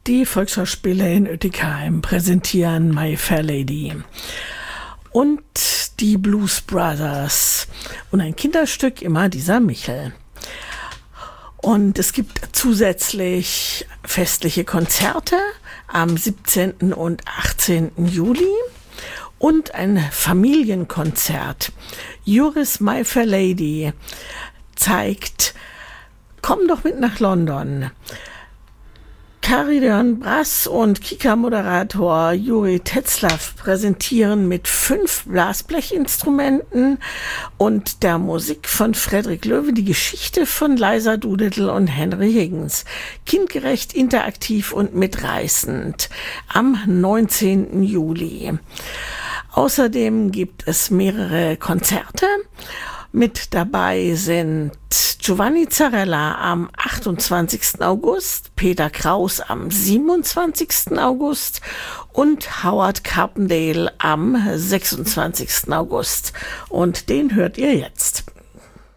Die Volksschauspieler in Ütikheim präsentieren My Fair Lady und die Blues Brothers und ein Kinderstück immer dieser Michel. Und es gibt zusätzlich festliche Konzerte am 17. und 18. Juli und ein Familienkonzert. Juris My Fair Lady zeigt Komm doch mit nach London. Carillon Brass und Kika-Moderator Juri Tetzlaff präsentieren mit 5 Blasblechinstrumenten und der Musik von Frederik Löwe die Geschichte von Liza Doolittle und Henry Higgins. Kindgerecht, interaktiv und mitreißend am 19. Juli. Außerdem gibt es mehrere Konzerte. Mit dabei sind Giovanni Zarella am 28. August, Peter Kraus am 27. August und Howard Carpendale am 26. August. Und den hört ihr jetzt.